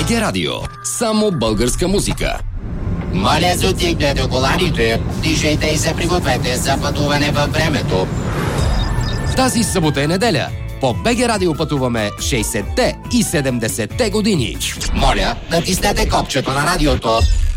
БГ Радио. Само българска музика. Моля, затигнете коланите, дишайте и се пригответе за пътуване във времето. Тази събота е неделя. По БГ Радио пътуваме 60-те и 70-те години. Моля, натиснете копчето на радиото